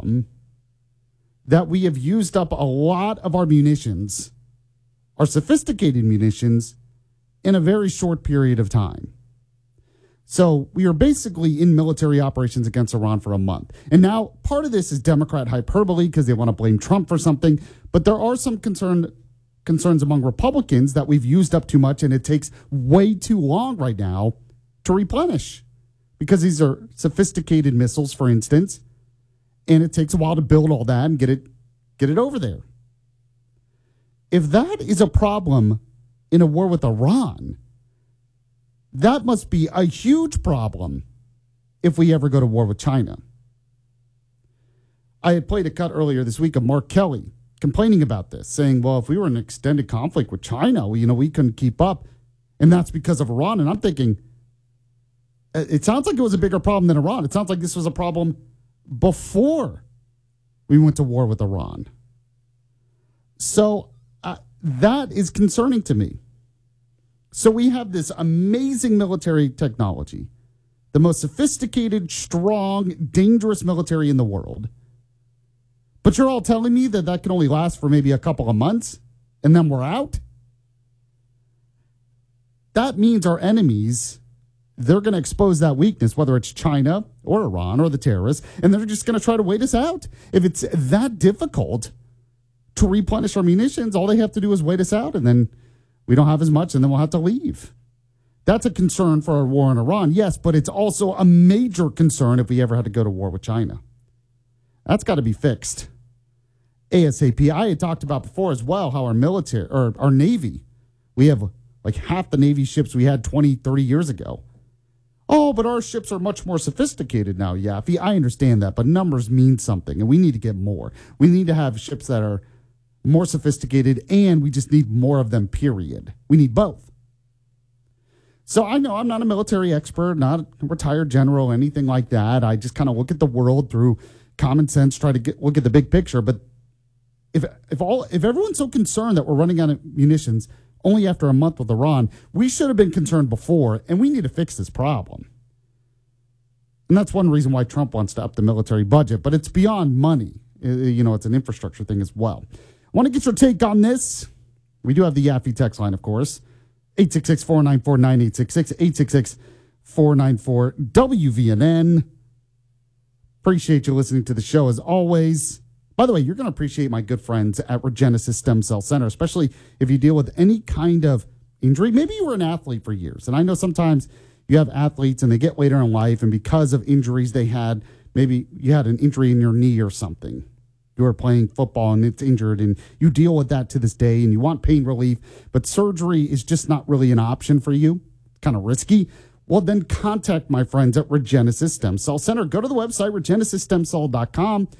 problem that we have used up a lot of our munitions, our sophisticated munitions, in a very short period of time. So we are basically in military operations against Iran for a month. And now part of this is Democrat hyperbole because they want to blame Trump for something. But there are some concerns among Republicans that we've used up too much and it takes way too long right now to replenish. Because these are sophisticated missiles, for instance, and it takes a while to build all that and get it over there. If that is a problem in a war with Iran, that must be a huge problem if we ever go to war with China. I had played a cut earlier this week of Mark Kelly complaining about this, saying, well, if we were in an extended conflict with China, we couldn't keep up, and that's because of Iran. And I'm thinking, it sounds like it was a bigger problem than Iran. It sounds like this was a problem before we went to war with Iran. So that is concerning to me. So we have this amazing military technology, the most sophisticated, strong, dangerous military in the world. But you're all telling me that can only last for maybe a couple of months and then we're out? That means our enemies, they're going to expose that weakness, whether it's China or Iran or the terrorists, and they're just going to try to wait us out. If it's that difficult to replenish our munitions, all they have to do is wait us out, and then we don't have as much, and then we'll have to leave. That's a concern for our war in Iran, yes, but it's also a major concern if we ever had to go to war with China. That's got to be fixed ASAP. I had talked about before as well how our military, or our Navy, we have like half the Navy ships we had 20, 30 years ago. Oh, but our ships are much more sophisticated now, Yaffe. I understand that, but numbers mean something, and we need to get more. We need to have ships that are more sophisticated, and we just need more of them, period. We need both. So I know I'm not a military expert, not a retired general, anything like that. I just kind of look at the world through common sense, try to look at the big picture. But if everyone's so concerned that we're running out of munitions only after a month with Iran, we should have been concerned before, and we need to fix this problem. And that's one reason why Trump wants to up the military budget, but it's beyond money. It's an infrastructure thing as well. I want to get your take on this. We do have the Yaffe text line, of course. 866-494-9866, 866-494-WVNN. Appreciate you listening to the show as always. By the way, you're going to appreciate my good friends at Regenesis Stem Cell Center, especially if you deal with any kind of injury. Maybe you were an athlete for years, and I know sometimes you have athletes and they get later in life, and because of injuries they had, maybe you had an injury in your knee or something. You were playing football and it's injured, and you deal with that to this day, and you want pain relief, but surgery is just not really an option for you. It's kind of risky. Well, then contact my friends at Regenesis Stem Cell Center. Go to the website, regenesisstemcell.com.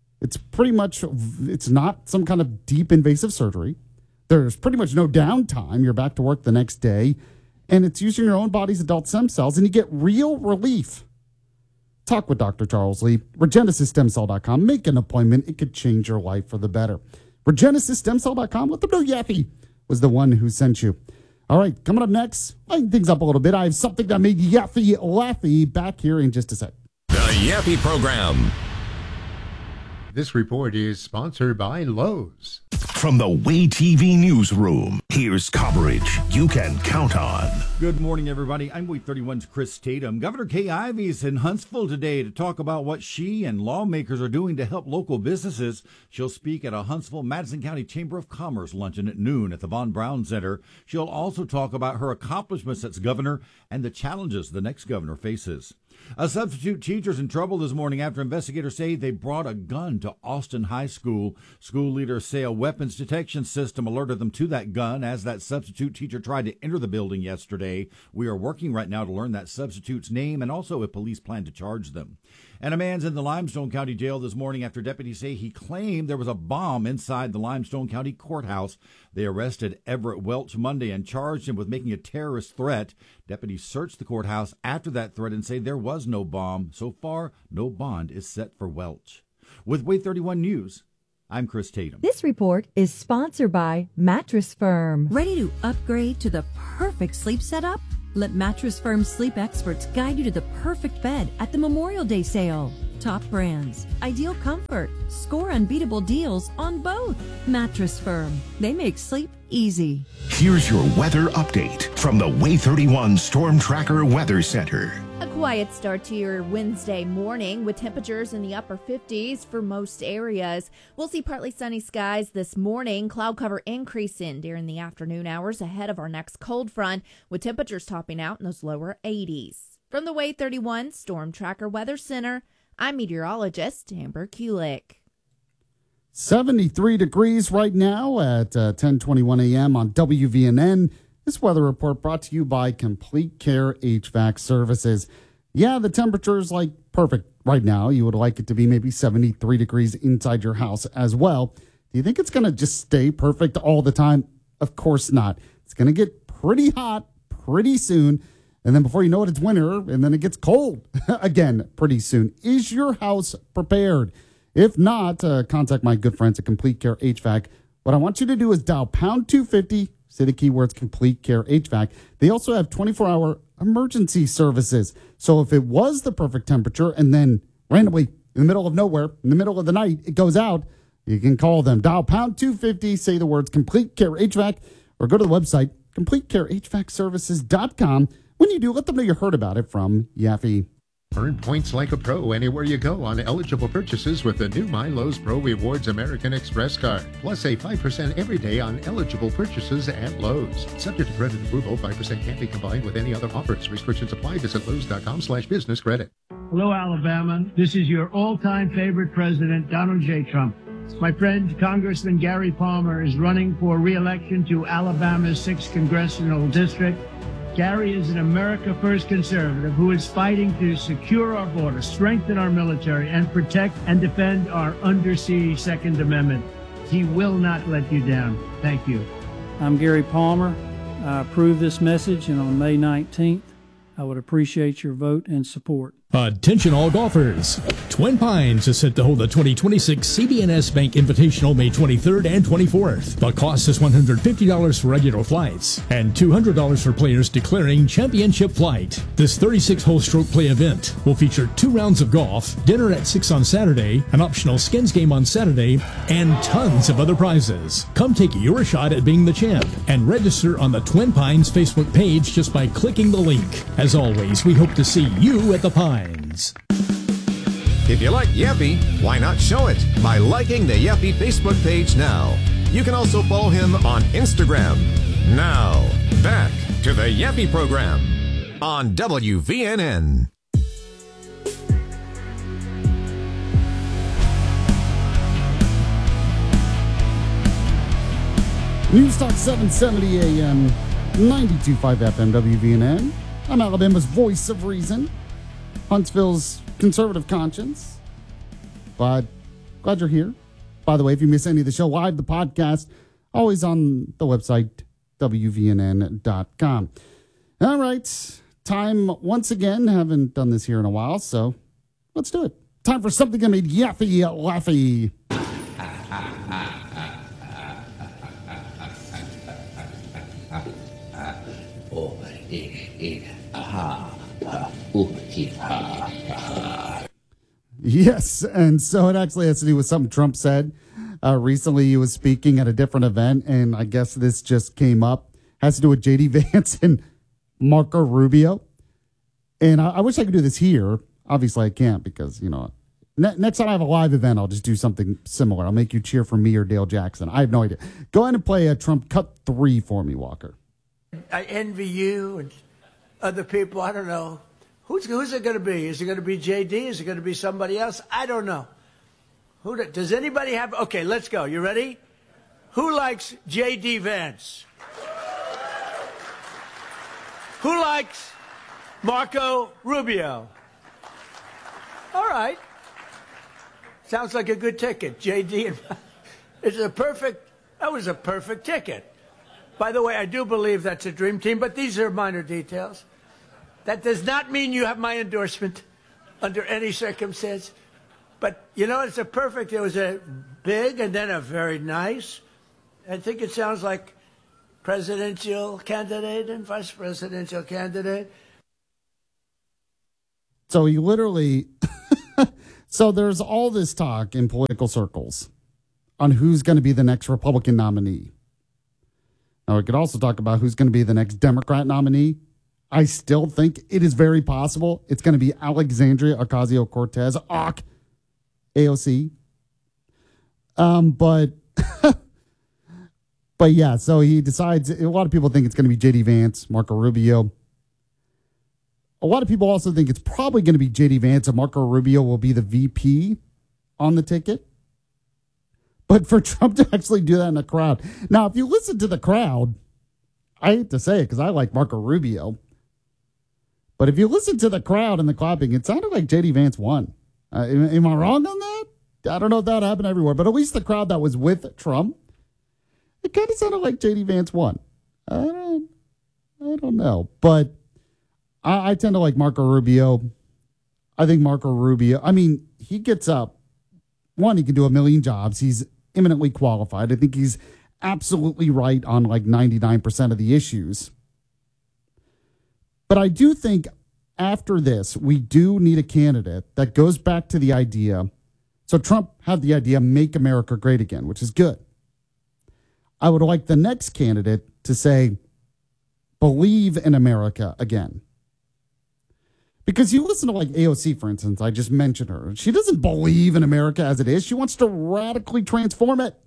It's not some kind of deep invasive surgery. There's pretty much no downtime. You're back to work the next day, and it's using your own body's adult stem cells, and you get real relief. Talk with Dr. Charles Lee, regenesisstemcell.com. Make an appointment. It could change your life for the better. Regenesisstemcell.com. Let them know Yaffe was the one who sent you. All right, coming up next, lighten things up a little bit. I have something that made Yaffe laughy back here in just a sec. The Yaffe Program. This report is sponsored by Lowe's. From the Way TV newsroom, here's coverage you can count on. Good morning, everybody. I'm Way 31's Chris Tatum. Governor Kay Ivey is in Huntsville today to talk about what she and lawmakers are doing to help local businesses. She'll speak at a Huntsville-Madison County Chamber of Commerce luncheon at noon at the Von Braun Center. She'll also talk about her accomplishments as governor and the challenges the next governor faces. A substitute teacher's in trouble this morning after investigators say they brought a gun to Austin High School. School leaders say a weapons detection system alerted them to that gun as that substitute teacher tried to enter the building yesterday. We are working right now to learn that substitute's name and also if police plan to charge them. And a man's in the Limestone County Jail this morning after deputies say he claimed there was a bomb inside the Limestone County Courthouse. They arrested Everett Welch Monday and charged him with making a terrorist threat. Deputies searched the courthouse after that threat and say there was no bomb. So far, no bond is set for Welch. With Way 31 News, I'm Chris Tatum. This report is sponsored by Mattress Firm. Ready to upgrade to the perfect sleep setup? Let Mattress Firm sleep experts guide you to the perfect bed at the Memorial Day sale. Top brands, ideal comfort, score unbeatable deals on both. Mattress Firm, they make sleep easy. Here's your weather update from the Way 31 Storm Tracker Weather Center. A quiet start to your Wednesday morning with temperatures in the upper 50s for most areas. We'll see partly sunny skies this morning. Cloud cover increasing during the afternoon hours ahead of our next cold front, with temperatures topping out in those lower 80s. From the Way 31 Storm Tracker Weather Center, I'm meteorologist Amber Kulik. 73 degrees right now at 10:21 a.m. on WVNN. This weather report brought to you by Complete Care HVAC Services. Yeah, the temperature is like perfect right now. You would like it to be maybe 73 degrees inside your house as well. Do you think it's going to just stay perfect all the time? Of course not. It's going to get pretty hot pretty soon. And then before you know it, it's winter, and then it gets cold again pretty soon. Is your house prepared? If not, contact my good friends at Complete Care HVAC. What I want you to do is dial pound 250, say the keywords Complete Care HVAC. They also have 24-hour emergency services. So if it was the perfect temperature and then randomly in the middle of nowhere, in the middle of the night, it goes out, you can call them. Dial pound 250, say the words Complete Care HVAC, or go to the website, CompleteCareHVACServices.com. When you do, let them know you heard about it from Yaffe. Earn points like a pro anywhere you go on eligible purchases with the new MyLowe's Pro Rewards American Express card. Plus a 5% every day on eligible purchases at Lowe's. Subject to credit approval, 5% can't be combined with any other offers. Restrictions apply. Visit Lowe's.com/business credit. Hello, Alabama. This is your all-time favorite president, Donald J. Trump. My friend, Congressman Gary Palmer, is running for re-election to Alabama's 6th Congressional District. Gary is an America First conservative who is fighting to secure our border, strengthen our military, and protect and defend our undersea Second Amendment. He will not let you down. Thank you. I'm Gary Palmer. I approve this message, and on May 19th, I would appreciate your vote and support. Attention all golfers. Twin Pines is set to hold the 2026 CB&S Bank Invitational May 23rd and 24th. The cost is $150 for regular flights and $200 for players declaring championship flight. This 36-hole stroke play event will feature 2 rounds of golf, dinner at 6 on Saturday, an optional skins game on Saturday, and tons of other prizes. Come take your shot at being the champ and register on the Twin Pines Facebook page just by clicking the link. As always, we hope to see you at the Pines. If you like Yaffe, why not show it by liking the Yaffe Facebook page now? You can also follow him on Instagram. Now, back to the Yaffe program on WVNN. News Talk 770 AM, 92.5 FM WVNN. I'm Alabama's voice of reason, Huntsville's conservative conscience. But glad you're here. By the way, if you miss any of the show live, the podcast, always on the website, WVNN.com. All right. Time once again. Haven't done this here in a while, so let's do it. Time for something that made Yaffe laughy. Yes, and so it actually has to do with something Trump said. Recently, he was speaking at a different event, and I guess this just came up. Has to do with J.D. Vance and Marco Rubio. And I wish I could do this here. Obviously, I can't because, you know, next time I have a live event, I'll just do something similar. I'll make you cheer for me or Dale Jackson. I have no idea. Go ahead and play a Trump cut 3 for me, Walker. I envy you and other people. I don't know. Who's it going to be? Is it going to be J.D.? Is it going to be somebody else? I don't know. Does anybody have? Okay, let's go. You ready? Who likes J.D. Vance? Who likes Marco Rubio? All right. Sounds like a good ticket. J.D. That was a perfect ticket. By the way, I do believe that's a dream team, but these are minor details. That does not mean you have my endorsement under any circumstance. But, you know, it was a big and then a very nice. I think it sounds like presidential candidate and vice presidential candidate. So he literally, so there's all this talk in political circles on who's going to be the next Republican nominee. Now, we could also talk about who's going to be the next Democrat nominee. I still think it is very possible it's going to be Alexandria Ocasio-Cortez, AOC. But yeah, so he decides, a lot of people think it's going to be J.D. Vance, Marco Rubio. A lot of people also think it's probably going to be J.D. Vance and Marco Rubio will be the VP on the ticket. But for Trump to actually do that in a crowd. Now, if you listen to the crowd, I hate to say it because I like Marco Rubio. But if you listen to the crowd and the clapping, it sounded like J.D. Vance won. Am I wrong on that? I don't know if that happened everywhere. But at least the crowd that was with Trump, it kind of sounded like J.D. Vance won. I don't know. But I tend to like Marco Rubio. I think Marco Rubio, he gets up. One, he can do a million jobs. He's eminently qualified. I think he's absolutely right on like 99% of the issues. But I do think after this, we do need a candidate that goes back to the idea. So Trump had the idea, make America great again, which is good. I would like the next candidate to say, believe in America again. Because you listen to like AOC, for instance, I just mentioned her. She doesn't believe in America as it is. She wants to radically transform it.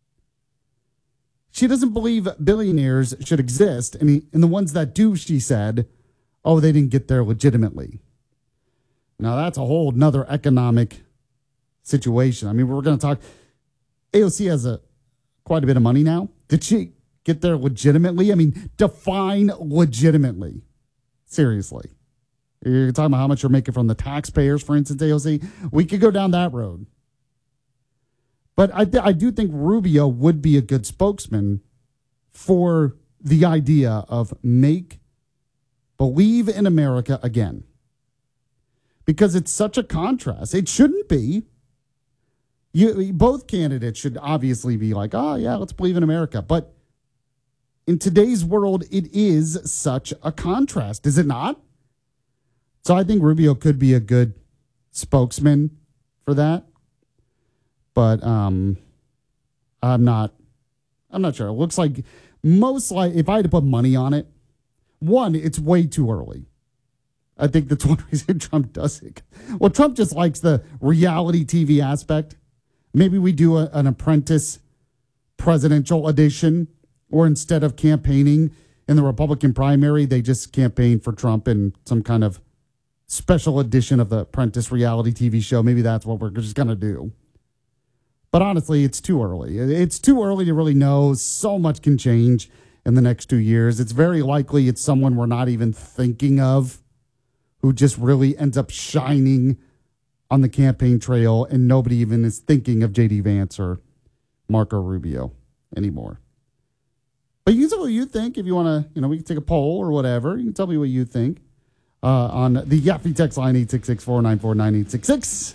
She doesn't believe billionaires should exist. And the ones that do, she said, oh, they didn't get there legitimately. Now, that's a whole nother economic situation. We're going to talk. AOC has quite a bit of money now. Did she get there legitimately? Define legitimately. Seriously. You're talking about how much you're making from the taxpayers, for instance, AOC. We could go down that road. But I do think Rubio would be a good spokesman for the idea of believe in America again. Because it's such a contrast. It shouldn't be. Both candidates should obviously be like, oh, yeah, let's believe in America. But in today's world, it is such a contrast, is it not? So I think Rubio could be a good spokesman for that. But I'm not sure. It looks like most likely, if I had to put money on it, one, it's way too early. I think that's one reason Trump does it. Well, Trump just likes the reality TV aspect. Maybe we do an Apprentice presidential edition, or instead of campaigning in the Republican primary, they just campaign for Trump in some kind of special edition of the Apprentice reality TV show. Maybe that's what we're just going to do. But honestly, it's too early. It's too early to really know. So much can change in the next 2 years. It's very likely it's someone we're not even thinking of who just really ends up shining on the campaign trail, and nobody even is thinking of J.D. Vance or Marco Rubio anymore. But you can tell me what you think if you want to, we can take a poll or whatever. You can tell me what you think on the Yaffe text line, 866-494-9866,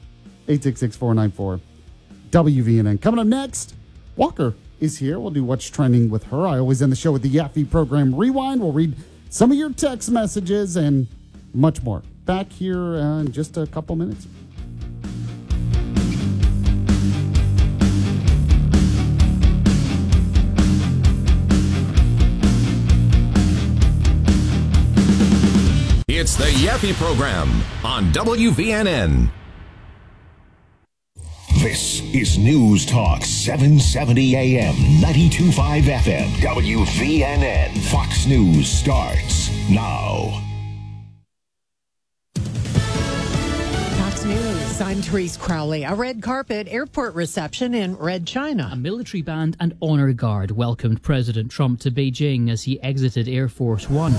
866-494-WVNN. Coming up next, Walker is here. We'll do What's Trending with her. I always end the show with the Yaffe program Rewind. We'll read some of your text messages and much more. Back here in just a couple minutes. It's the Yaffe program on WVNN. This is News Talk 770 AM, 92.5 FM, WVNN. Fox News starts now. Fox News, I'm Therese Crowley. A red carpet airport reception in Red China. A military band and honor guard welcomed President Trump to Beijing as he exited Air Force One.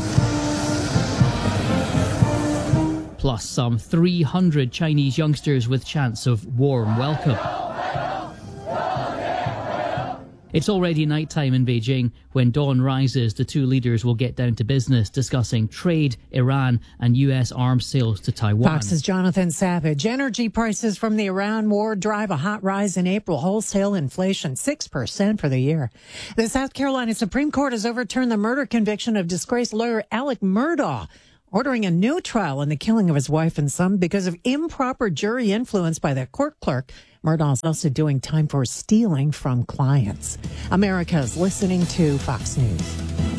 Plus, some 300 Chinese youngsters with chants of warm welcome. It's already nighttime in Beijing. When dawn rises, the two leaders will get down to business discussing trade, Iran, and U.S. arms sales to Taiwan. Fox's Jonathan Savage. Energy prices from the Iran war drive a hot rise in April. Wholesale inflation 6% for the year. The South Carolina Supreme Court has overturned the murder conviction of disgraced lawyer Alec Murdaugh, ordering a new trial in the killing of his wife and son because of improper jury influence by the court clerk. Murdaugh is also doing time for stealing from clients. America's listening to Fox News.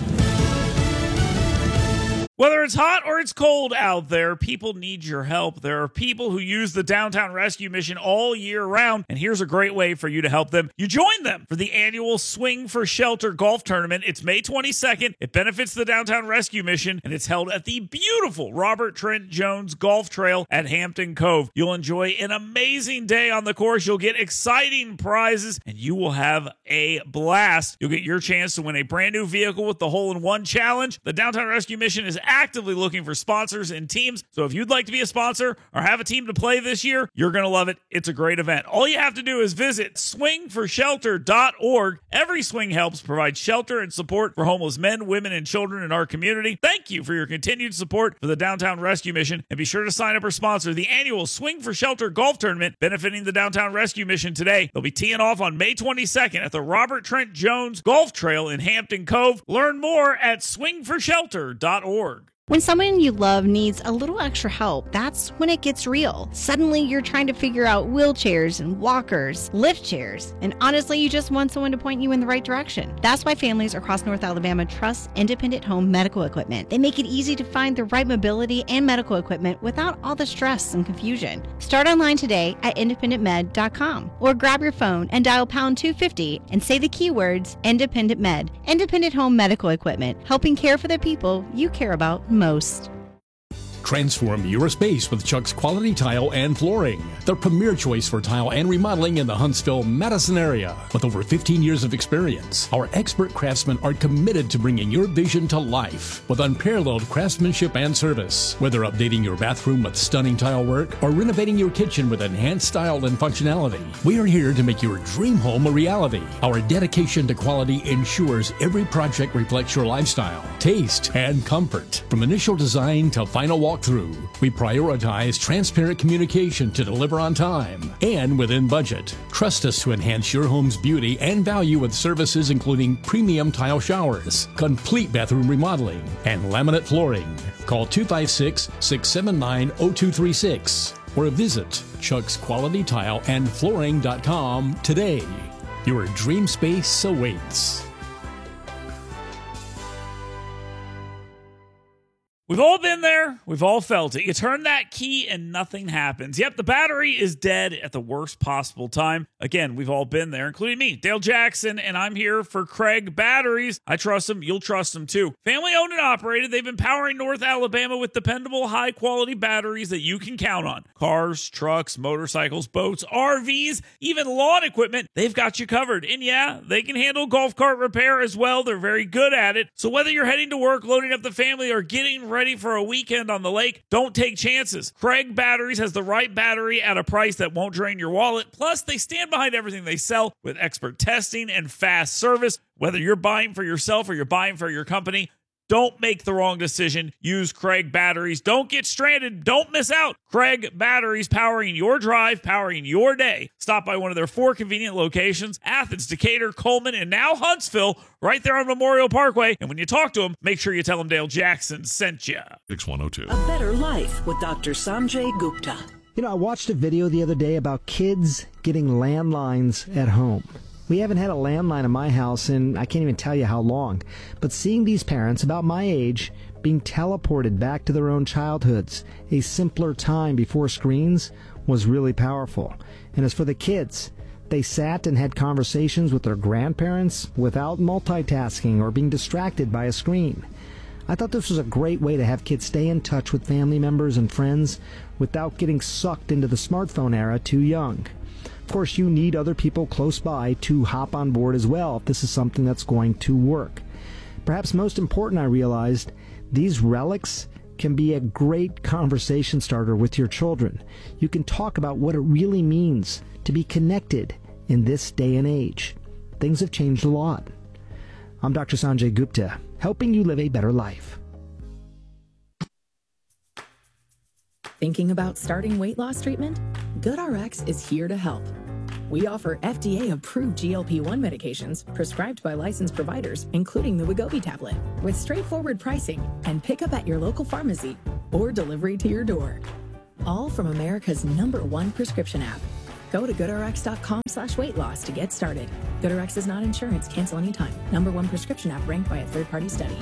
Whether it's hot or it's cold out there, people need your help. There are people who use the Downtown Rescue Mission all year round, and here's a great way for you to help them. You join them for the annual Swing for Shelter golf tournament. It's May 22nd. It benefits the Downtown Rescue Mission, and it's held at the beautiful Robert Trent Jones Golf Trail at Hampton Cove. You'll enjoy an amazing day on the course. You'll get exciting prizes, and you will have a blast. You'll get your chance to win a brand new vehicle with the Hole-in-One Challenge. The Downtown Rescue Mission is actively looking for sponsors and teams. So if you'd like to be a sponsor or have a team to play this year, you're going to love it. It's a great event. All you have to do is visit swingforshelter.org. Every swing helps provide shelter and support for homeless men, women, and children in our community. Thank you for your continued support for the Downtown Rescue Mission, and be sure to sign up or sponsor the annual Swing for Shelter golf tournament benefiting the Downtown Rescue Mission today. They'll be teeing off on May 22nd at the Robert Trent Jones Golf Trail in Hampton Cove. Learn more at swingforshelter.org. When someone you love needs a little extra help, that's when it gets real. Suddenly, you're trying to figure out wheelchairs and walkers, lift chairs, and honestly, you just want someone to point you in the right direction. That's why families across North Alabama trust Independent Home Medical Equipment. They make it easy to find the right mobility and medical equipment without all the stress and confusion. Start online today at independentmed.com or grab your phone and dial pound 250 and say the keywords Independent Med. Independent Home Medical Equipment, helping care for the people you care about most. Transform your space with Chuck's Quality Tile and Flooring, the premier choice for tile and remodeling in the Huntsville, Madison area. With over 15 years of experience, our expert craftsmen are committed to bringing your vision to life with unparalleled craftsmanship and service. Whether updating your bathroom with stunning tile work or renovating your kitchen with enhanced style and functionality, we are here to make your dream home a reality. Our dedication to quality ensures every project reflects your lifestyle, taste, and comfort. From initial design to final walkthrough, we prioritize transparent communication to deliver on time and within budget. Trust us to enhance your home's beauty and value with services including premium tile showers, complete bathroom remodeling, and laminate flooring. Call 256-679-0236 or visit chucksqualitytileandflooring.com today. Your dream space awaits. We've all been there. We've all felt it. You turn that key and nothing happens. Yep, the battery is dead at the worst possible time. Again, we've all been there, including me, Dale Jackson, and I'm here for Craig Batteries. I trust them. You'll trust them too. Family owned and operated. They've been powering North Alabama with dependable, high-quality batteries that you can count on. Cars, trucks, motorcycles, boats, RVs, even lawn equipment. They've got you covered. And yeah, they can handle golf cart repair as well. They're very good at it. So whether you're heading to work, loading up the family, or getting ready for a weekend on the lake, don't take chances. Craig Batteries has the right battery at a price that won't drain your wallet. Plus, they stand behind everything they sell with expert testing and fast service. Whether you're buying for yourself or you're buying for your company, don't make the wrong decision. Use Craig Batteries. Don't get stranded. Don't miss out. Craig Batteries, powering your drive, powering your day. Stop by one of their 4 convenient locations: Athens, Decatur, Coleman, and now Huntsville, right there on Memorial Parkway. And when you talk to them, make sure you tell them Dale Jackson sent you. 6102. A better life with Dr. Sanjay Gupta. You know, I watched a video the other day about kids getting landlines at home. We haven't had a landline in my house in I can't even tell you how long. But seeing these parents about my age being teleported back to their own childhoods, a simpler time before screens, was really powerful. And as for the kids, they sat and had conversations with their grandparents without multitasking or being distracted by a screen. I thought this was a great way to have kids stay in touch with family members and friends without getting sucked into the smartphone era too young. Of course, you need other people close by to hop on board as well if this is something that's going to work. Perhaps most important, I realized, these relics can be a great conversation starter with your children. You can talk about what it really means to be connected in this day and age. things have changed a lot. I'm Dr. Sanjay Gupta, helping you live a better life. Thinking about starting weight loss treatment? GoodRx is here to help. We offer FDA-approved GLP-1 medications prescribed by licensed providers, including the Wegovy tablet, with straightforward pricing and pickup at your local pharmacy or delivery to your door. All from America's #1 prescription app. Go to goodrx.com/weight loss to get started. GoodRx is not insurance. Cancel anytime. #1 prescription app ranked by a third-party study.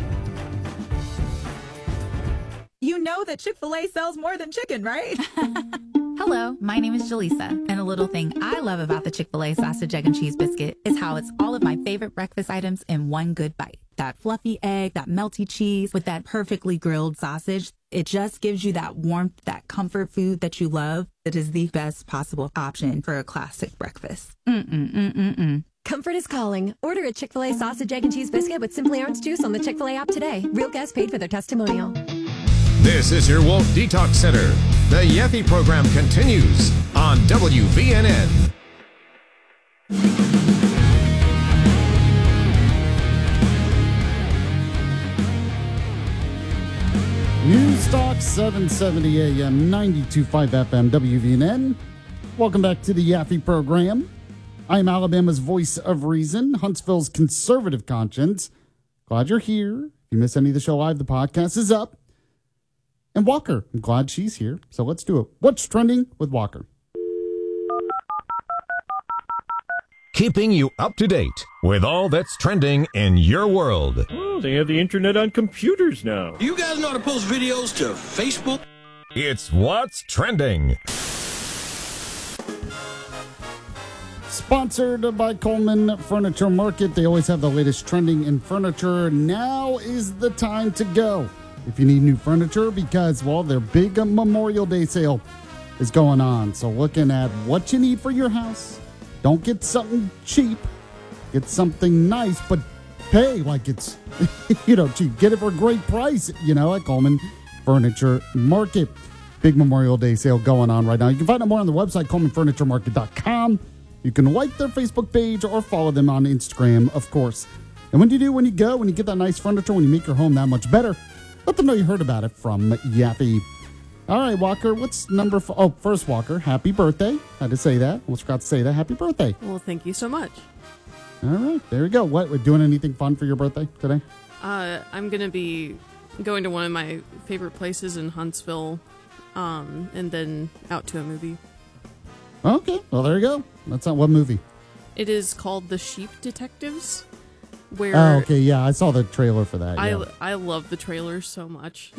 You know that Chick-fil-A sells more than chicken, right? Hello, my name is Jaleesa, and a little thing I love about the Chick-fil-A sausage, egg, and cheese biscuit is how it's all of my favorite breakfast items in one good bite. That fluffy egg, that melty cheese with that perfectly grilled sausage. It just gives you that warmth, that comfort food that you love. It is the best possible option for a classic breakfast. Comfort is calling. Order a Chick-fil-A sausage, egg, and cheese biscuit with Simply Orange Juice on the Chick-fil-A app today. Real guests paid for their testimonial. This is your Wolf Detox Center. The Yeffy program continues on WVNN. News Talk 770 AM, 92.5 FM, WVNN. Welcome back to the Yaffe program. I'm Alabama's voice of reason, Huntsville's conservative conscience. Glad you're here. If you miss any of the show live, the podcast is up. And Walker, I'm glad she's here. So let's do it. What's trending with Walker? Keeping you up to date with all that's trending in your world. Oh, they have the internet on computers now. You guys know how to post videos to Facebook? It's What's Trending. Sponsored by Coleman Furniture Market. They always have the latest trending in furniture. Now is the time to go. If you need new furniture, because, well, their big Memorial Day sale is going on. So looking at what you need for your house. Don't get something cheap. Get something nice, but pay like it's, cheap. Get it for a great price, at Coleman Furniture Market. Big Memorial Day sale going on right now. You can find out more on the website, ColemanFurnitureMarket.com. You can like their Facebook page or follow them on Instagram, of course. And when you get that nice furniture, when you make your home that much better, let them know you heard about it from Yaffe. All right, Walker, what's number four? Oh, first, Walker, happy birthday. I had to say that. Almost forgot to say that. Happy birthday. Well, thank you so much. All right, there we go. What, we're doing anything fun for your birthday today? I'm going to be going to one of my favorite places in Huntsville, and then out to a movie. Okay, well, there you go. That's not what movie? It is called The Sheep Detectives. Where oh, okay, yeah, I saw the trailer for that. I love the trailer so much.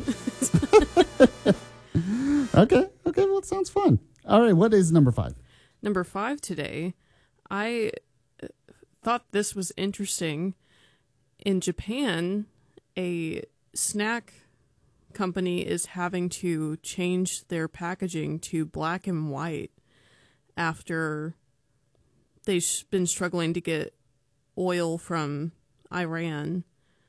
Okay, well, it sounds fun. All right, what is number 5? Number 5 today, I thought this was interesting. In Japan, a snack company is having to change their packaging to black and white after they've been struggling to get oil from Iran.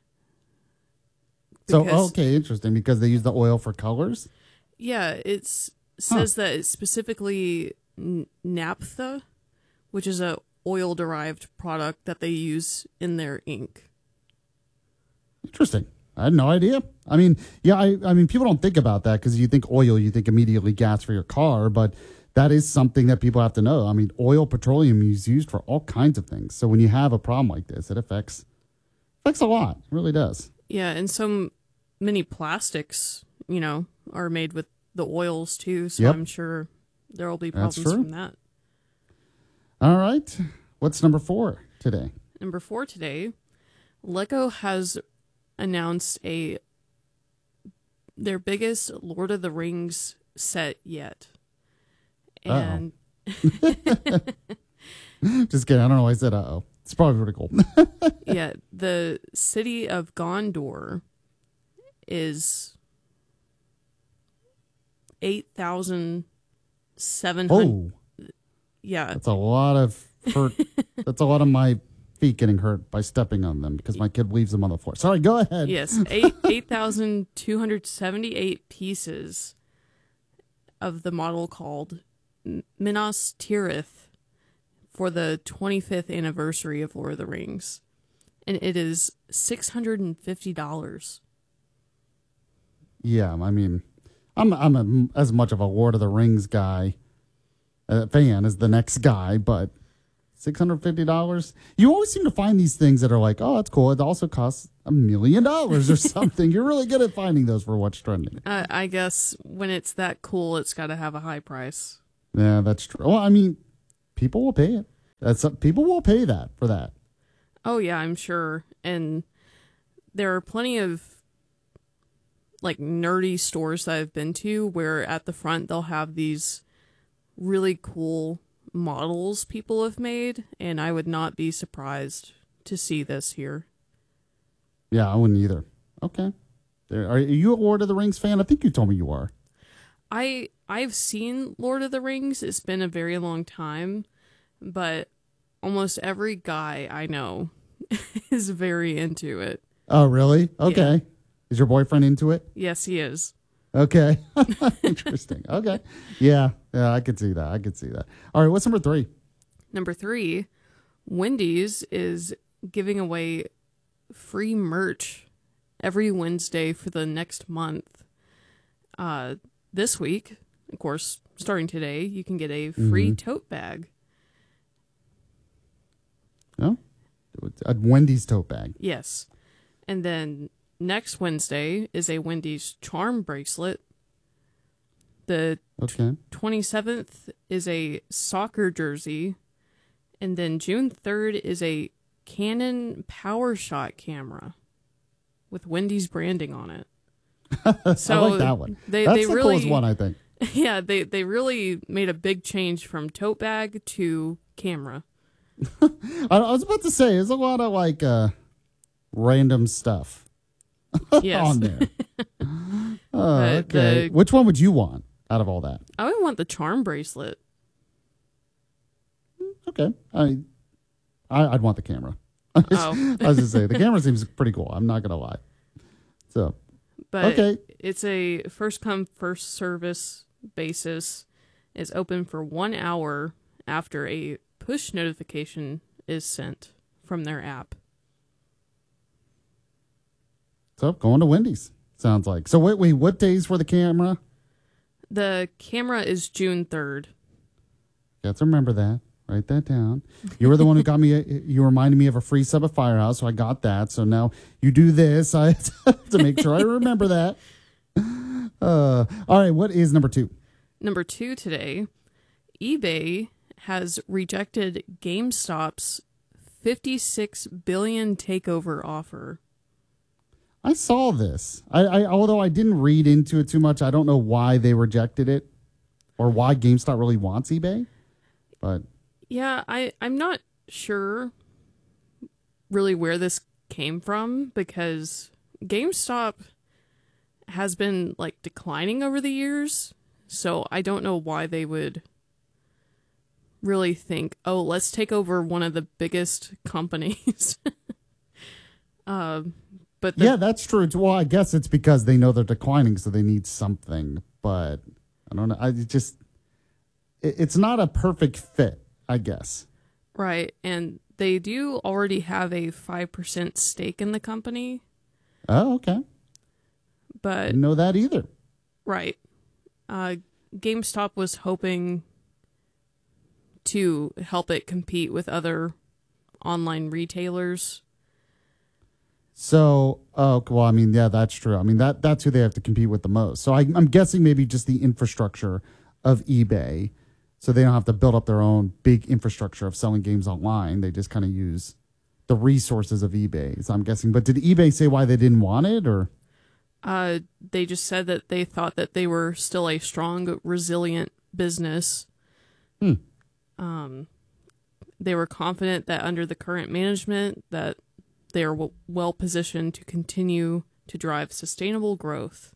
So, okay, interesting, because they use the oil for colors? Yeah, it says that it's specifically naphtha, which is a oil-derived product that they use in their ink. Interesting. I had no idea. I mean, yeah, I mean, people don't think about that because you think oil, you think immediately gas for your car, but that is something that people have to know. I mean, petroleum is used for all kinds of things. So when you have a problem like this, it affects a lot. It really does. Yeah, and so many plastics, are made with the oils too. So I'm sure there will be problems from that. All right. What's number 4 today? Number 4 today, Lego has announced their biggest Lord of the Rings set yet. And just kidding. I don't know why I said uh-oh. It's probably pretty cool. Yeah, the city of Gondor is 8,700. Oh, yeah, that's a lot of hurt. That's a lot of my feet getting hurt by stepping on them because my kid leaves them on the floor. Sorry, go ahead. Yes, 8,278 pieces of the model called Minas Tirith for the 25th anniversary of Lord of the Rings, and it is $650. Yeah, I mean, I'm as much of a Lord of the Rings guy fan as the next guy, but $650. You always seem to find these things that are like, oh, that's cool. It also costs $1 million or something. You're really good at finding those for what's trending. I guess when it's that cool, it's got to have a high price. Yeah, that's true. Well, I mean, people will pay it. People will pay that for that. Oh yeah, I'm sure. And there are plenty of like nerdy stores that I've been to where at the front they'll have these really cool models people have made, and I would not be surprised to see this here. Yeah, I wouldn't either. Okay. Are you a Lord of the Rings fan? I think you told me you are. I've seen Lord of the Rings. It's been a very long time, but almost every guy I know is very into it. Oh, really? Okay. Yeah. Is your boyfriend into it? Yes, he is. Okay. Interesting. Okay. Yeah, I could see that. All right, what's number 3? Number 3, Wendy's is giving away free merch every Wednesday for the next month. This week, of course, starting today, you can get a free tote bag. Oh, a Wendy's tote bag. Yes. And then next Wednesday is a Wendy's charm bracelet. The 27th is a soccer jersey. And then June 3rd is a Canon PowerShot camera with Wendy's branding on it. So I like that one. That's they the really, coolest one, I think. Yeah, they really made a big change from tote bag to camera. I was about to say, there's a lot of like random stuff on there. Okay. Which one would you want out of all that? I would want the charm bracelet. Okay. I'd want the camera. I was going to say, the camera seems pretty cool. I'm not going to lie. So, but okay. It's a first come, first service basis. It's open for 1 hour after a push notification is sent from their app. So, going to Wendy's, sounds like. So, wait, what days for the camera? The camera is June 3rd. Let's remember that. Write that down. You were the one who got me, you reminded me of a free sub at Firehouse, so I got that. So now you do this. I have to make sure I remember that. All right, what is number 2? Number 2 today, eBay has rejected GameStop's $56 billion takeover offer. I saw this. I although I didn't read into it too much, I don't know why they rejected it or why GameStop really wants eBay. But yeah, I'm not sure really where this came from because GameStop has been like declining over the years. So I don't know why they would really think, oh, let's take over one of the biggest companies. But yeah, that's true. Well, I guess it's because they know they're declining, so they need something. But I don't know. It's not a perfect fit, I guess. Right, and they do already have a 5% stake in the company. Oh, okay. But didn't know that either. Right. GameStop was hoping to help it compete with other online retailers. So, well, I mean, yeah, that's true. I mean, that's who they have to compete with the most. So I'm guessing maybe just the infrastructure of eBay, so they don't have to build up their own big infrastructure of selling games online. They just kind of use the resources of eBay. So I'm guessing. But did eBay say why they didn't want it, or? They just said that they thought that they were still a strong, resilient business. They were confident that under the current management that they are well positioned to continue to drive sustainable growth.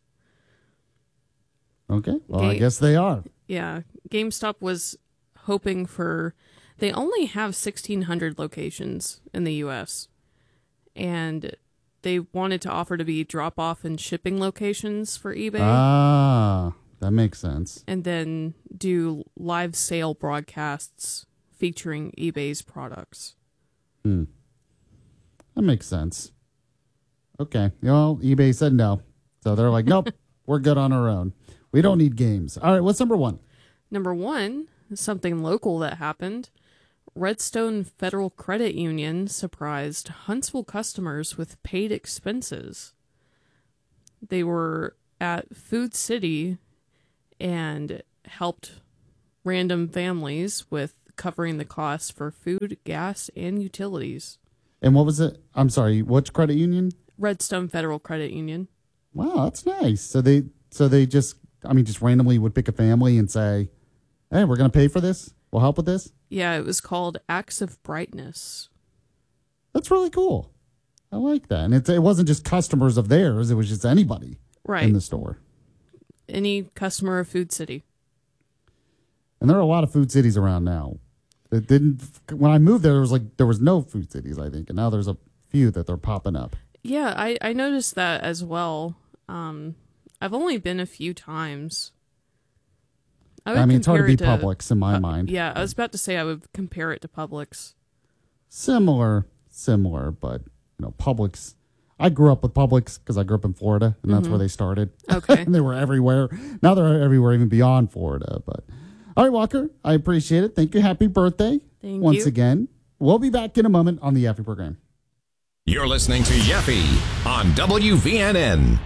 Okay, well, I guess they are. Yeah, GameStop was hoping for. They only have 1,600 locations in the U.S., and they wanted to offer to be drop-off and shipping locations for eBay. Ah, that makes sense. And then do live sale broadcasts featuring eBay's products. That makes sense. Okay. Well, eBay said no. So they're like, nope, we're good on our own. We don't need games. All right, what's number one? Number one, something local that happened. Redstone Federal Credit Union surprised Huntsville customers with paid expenses. They were at Food City and helped random families with covering the costs for food, gas, and utilities. And what was it? I'm sorry, which credit union? Redstone Federal Credit Union. Wow, that's nice. So they just randomly would pick a family and say, hey, we're going to pay for this? We'll help with this? Yeah, it was called Acts of Brightness. That's really cool. I like that. And it wasn't just customers of theirs. It was just anybody in the store. Any customer of Food City. And there are a lot of Food Cities around now. When I moved there was no Food Cities, I think. And now there's a few that they're popping up. Yeah, I noticed that as well. I've only been a few times. It's hard to be Publix in my mind. Yeah, I was about to say I would compare it to Publix. Similar, but Publix. I grew up with Publix because I grew up in Florida, and that's where they started. Okay. And they were everywhere. Now they're everywhere, even beyond Florida. But all right, Walker, I appreciate it. Thank you. Happy birthday. Thank once you. again. We'll be back in a moment on the Yaffe program. You're listening to Yaffe on WVNN.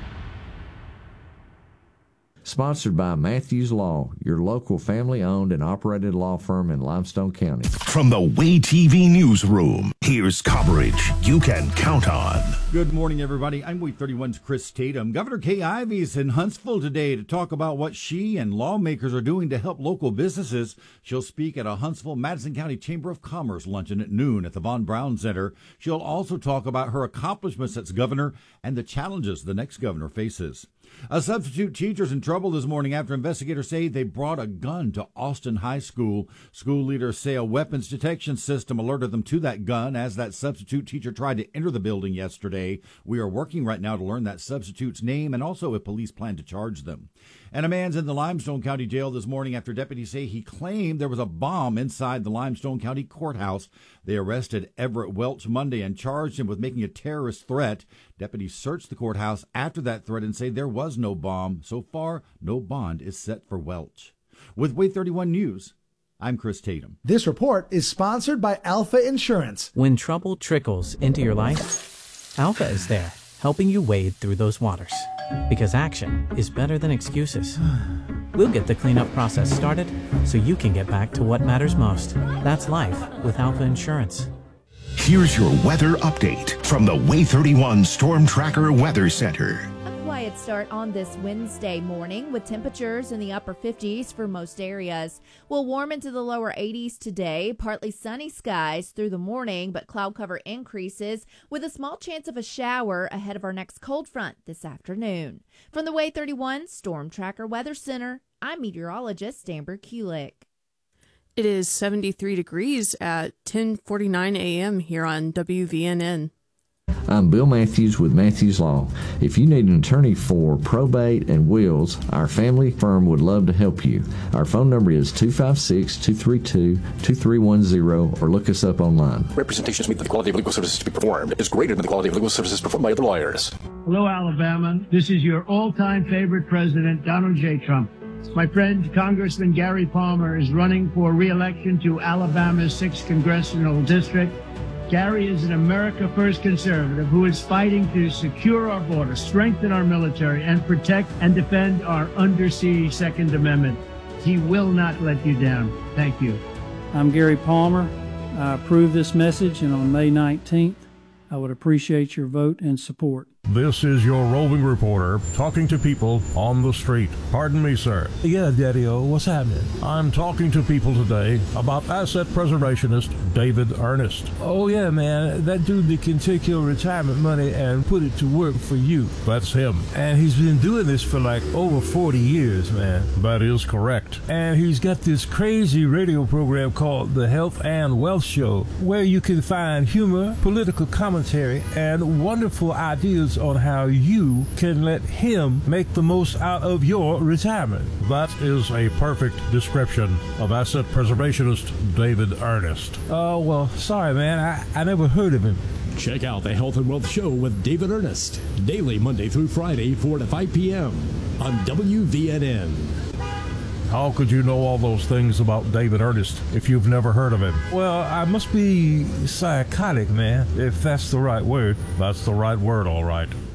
Sponsored by Matthews Law, your local family-owned and operated law firm in Limestone County. From the Way TV newsroom, here's coverage you can count on. Good morning, everybody. I'm Way 31's Chris Tatum. Governor Kay Ivey is in Huntsville today to talk about what she and lawmakers are doing to help local businesses. She'll speak at a Huntsville-Madison County Chamber of Commerce luncheon at noon at the Von Braun Center. She'll also talk about her accomplishments as governor and the challenges the next governor faces. A substitute teacher's in trouble this morning after investigators say they brought a gun to Austin High School. School leaders say a weapons detection system alerted them to that gun as that substitute teacher tried to enter the building yesterday. We are working right now to learn that substitute's name and also if police plan to charge them. And a man's in the Limestone County Jail this morning after deputies say he claimed there was a bomb inside the Limestone County Courthouse. They arrested Everett Welch Monday and charged him with making a terrorist threat. Deputies searched the courthouse after that threat and say there was no bomb. So far, no bond is set for Welch. With Way 31 News, I'm Chris Tatum. This report is sponsored by Alpha Insurance. When trouble trickles into your life, Alpha is there, helping you wade through those waters. Because action is better than excuses. We'll get the cleanup process started so you can get back to what matters most. That's life with Alpha Insurance. Here's your weather update from the Way 31 Storm Tracker Weather Center. Quiet start on this Wednesday morning with temperatures in the upper 50s for most areas. We'll warm into the lower 80s today, partly sunny skies through the morning, but cloud cover increases with a small chance of a shower ahead of our next cold front this afternoon. From the Way 31 Storm Tracker Weather Center, I'm meteorologist Amber Kulik. It is 73 degrees at 10:49 a.m. here on WVNN. I'm Bill Matthews with Matthews Law. If you need an attorney for probate and wills, our family firm would love to help you. Our phone number is 256-232-2310 or look us up online. Representations meet that the quality of legal services to be performed is greater than the quality of legal services performed by other lawyers. Hello, Alabama. This is your all-time favorite president, Donald J. Trump. My friend, Congressman Gary Palmer, is running for re-election to Alabama's 6th Congressional District. Gary is an America First conservative who is fighting to secure our border, strengthen our military, and protect and defend our undersea Second Amendment. He will not let you down. Thank you. I'm Gary Palmer. I approve this message, and on May 19th, I would appreciate your vote and support. This is your roving reporter talking to people on the street. Pardon me, sir. Yeah, Daddy-O, what's happening? I'm talking to people today about asset preservationist David Ernest. Oh, yeah, man. That dude that can take your retirement money and put it to work for you. That's him. And he's been doing this for like over 40 years, man. That is correct. And he's got this crazy radio program called The Health and Wealth Show, where you can find humor, political commentary, and wonderful ideas plans on how you can let him make the most out of your retirement. That is a perfect description of asset preservationist David Ernest. Oh, well, sorry, man. I never heard of him. Check out the Health and Wealth Show with David Ernest, daily Monday through Friday, 4 to 5 p.m. on WVNN. How could you know all those things about David Ernest if you've never heard of him? Well, I must be psychotic, man, if that's the right word. That's the right word, all right.